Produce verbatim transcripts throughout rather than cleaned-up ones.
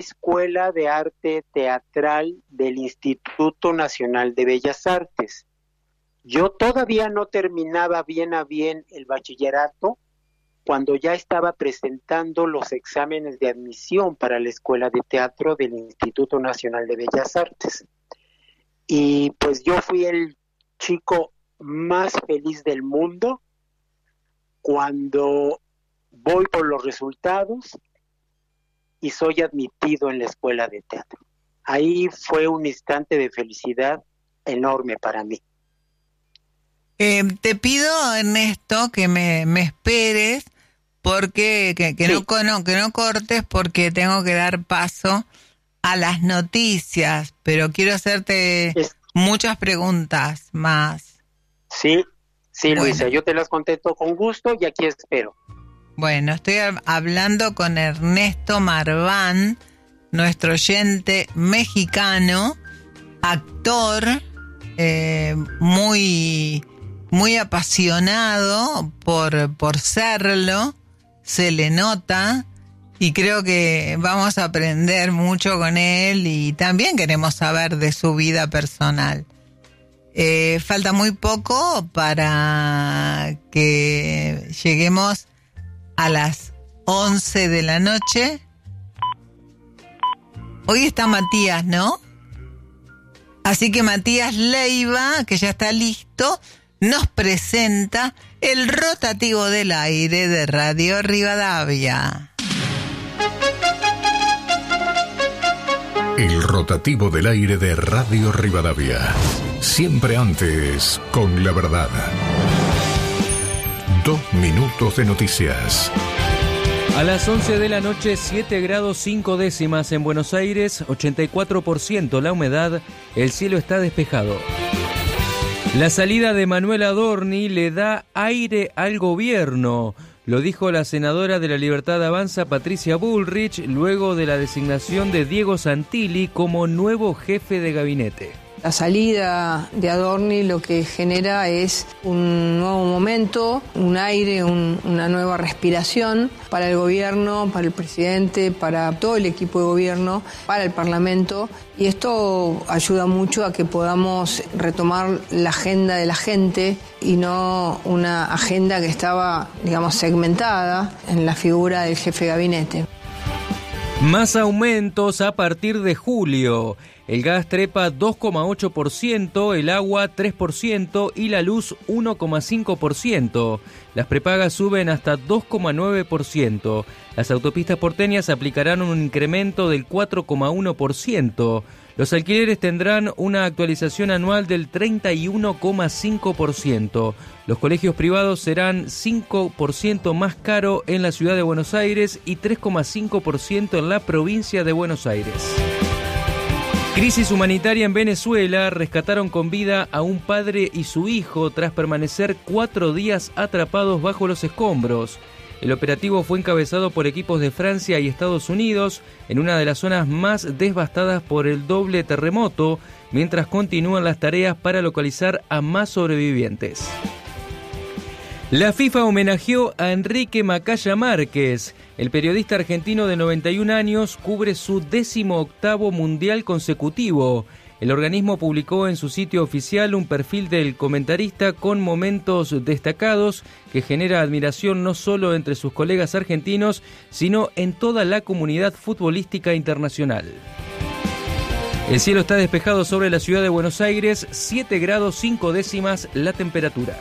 Escuela de Arte Teatral del Instituto Nacional de Bellas Artes. Yo todavía no terminaba bien a bien el bachillerato cuando ya estaba presentando los exámenes de admisión para la Escuela de Teatro del Instituto Nacional de Bellas Artes. Y pues yo fui el chico más feliz del mundo cuando voy por los resultados y soy admitido en la Escuela de Teatro. Ahí fue un instante de felicidad enorme para mí. Eh, te pido, Ernesto, que me, me esperes, porque que, que, sí. no, no, que no cortes, porque tengo que dar paso a las noticias, pero quiero hacerte es... muchas preguntas más. Sí, sí, bueno. Luisa, yo te las contesto con gusto y aquí espero. Bueno, estoy hablando con Ernesto Marván, nuestro oyente mexicano, actor, eh, muy, muy apasionado por, por serlo, se le nota, y creo que vamos a aprender mucho con él y también queremos saber de su vida personal. Eh, falta muy poco para que lleguemos a las once de la noche. Hoy está Matías, ¿no? Así que Matías Leiva, que ya está listo, nos presenta el rotativo del aire de Radio Rivadavia. El rotativo del aire de Radio Rivadavia. Siempre antes, con la verdad. Dos minutos de noticias. A las once de la noche, siete grados cinco décimas en Buenos Aires, ochenta y cuatro por ciento la humedad, el cielo está despejado. La salida de Manuel Adorni le da aire al gobierno, lo dijo la senadora de la Libertad Avanza, Patricia Bullrich, luego de la designación de Diego Santilli como nuevo jefe de gabinete. La salida de Adorni lo que genera es un nuevo momento, un aire, un, una nueva respiración para el gobierno, para el presidente, para todo el equipo de gobierno, para el Parlamento. Y esto ayuda mucho a que podamos retomar la agenda de la gente y no una agenda que estaba, digamos, segmentada en la figura del jefe de gabinete. Más aumentos a partir de julio. El gas trepa dos coma ocho por ciento, el agua tres por ciento y la luz uno coma cinco por ciento. Las prepagas suben hasta dos coma nueve por ciento. Las autopistas porteñas aplicarán un incremento del cuatro coma uno por ciento. Los alquileres tendrán una actualización anual del treinta y uno coma cinco por ciento. Los colegios privados serán cinco por ciento más caro en la ciudad de Buenos Aires y tres coma cinco por ciento en la provincia de Buenos Aires. Crisis humanitaria en Venezuela. Rescataron con vida a un padre y su hijo tras permanecer cuatro días atrapados bajo los escombros. El operativo fue encabezado por equipos de Francia y Estados Unidos en una de las zonas más devastadas por el doble terremoto, mientras continúan las tareas para localizar a más sobrevivientes. La FIFA homenajeó a Enrique Macaya Márquez. El periodista argentino de noventa y un años cubre su décimo octavo mundial consecutivo. El organismo publicó en su sitio oficial un perfil del comentarista con momentos destacados que genera admiración no solo entre sus colegas argentinos, sino en toda la comunidad futbolística internacional. El cielo está despejado sobre la ciudad de Buenos Aires, siete grados cinco décimas la temperatura.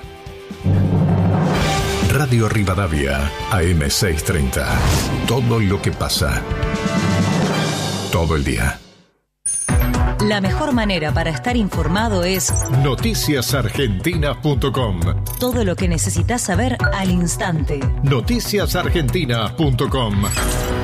Radio Rivadavia, A M seiscientos treinta. Todo lo que pasa. Todo el día. La mejor manera para estar informado es noticias argentinas punto com. Todo lo que necesitas saber al instante. noticias argentinas punto com.